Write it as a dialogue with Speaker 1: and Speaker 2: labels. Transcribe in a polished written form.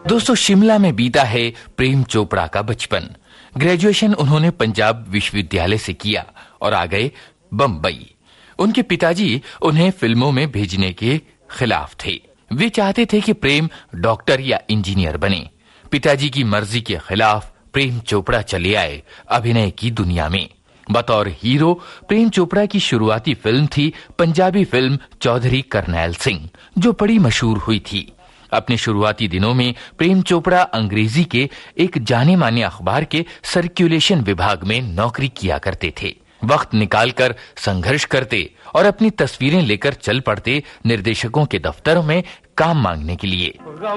Speaker 1: दोस्तों, शिमला में बीता है प्रेम चोपड़ा का बचपन। ग्रेजुएशन उन्होंने पंजाब विश्वविद्यालय से किया और आ गए बम्बई। उनके पिताजी उन्हें फिल्मों में भेजने के खिलाफ थे। वे चाहते थे कि प्रेम डॉक्टर या इंजीनियर बने। पिताजी की मर्जी के खिलाफ प्रेम चोपड़ा चले आए अभिनय की दुनिया में। बतौर हीरो प्रेम चोपड़ा की शुरुआती फिल्म थी पंजाबी फिल्म चौधरी करनैल सिंह, जो बड़ी मशहूर हुई थी। अपने शुरुआती दिनों में प्रेम चोपड़ा अंग्रेजी के एक जाने माने अखबार के सर्कुलेशन विभाग में नौकरी किया करते थे। वक्त निकालकर संघर्ष करते और अपनी तस्वीरें लेकर चल पड़ते निर्देशकों के दफ्तरों में काम मांगने के लिए।